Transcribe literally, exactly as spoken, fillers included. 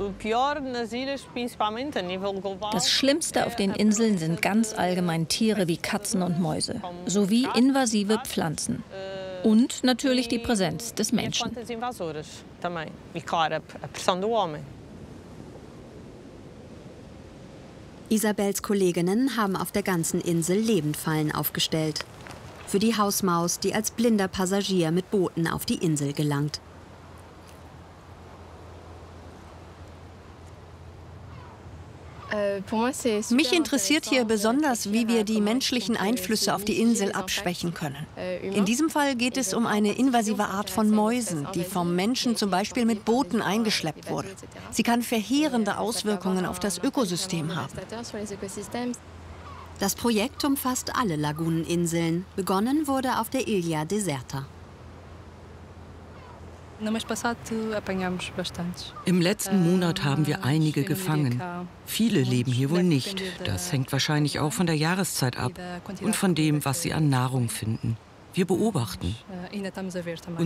Das Schlimmste auf den Inseln sind ganz allgemein Tiere wie Katzen und Mäuse, sowie invasive Pflanzen. Und natürlich die Präsenz des Menschen. Isabels Kolleginnen haben auf der ganzen Insel Lebendfallen aufgestellt. Für die Hausmaus, die als blinder Passagier mit Booten auf die Insel gelangt. Mich interessiert hier besonders, wie wir die menschlichen Einflüsse auf die Insel abschwächen können. In diesem Fall geht es um eine invasive Art von Mäusen, die vom Menschen zum Beispiel mit Booten eingeschleppt wurde. Sie kann verheerende Auswirkungen auf das Ökosystem haben. Das Projekt umfasst alle Laguneninseln. Begonnen wurde auf der Ilha Deserta. Im letzten Monat haben wir einige gefangen. Viele leben hier wohl nicht. Das hängt wahrscheinlich auch von der Jahreszeit ab und von dem, was sie an Nahrung finden. Wir beobachten.